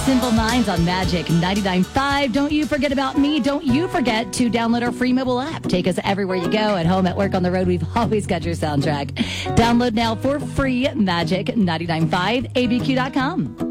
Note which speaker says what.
Speaker 1: Simple Minds on Magic 99.5. Don't you forget about me. Don't you forget to download our free mobile app. Take us everywhere you go, at home, at work, on the road. We've always got your soundtrack. Download now for free. Magic 99.5, abq.com.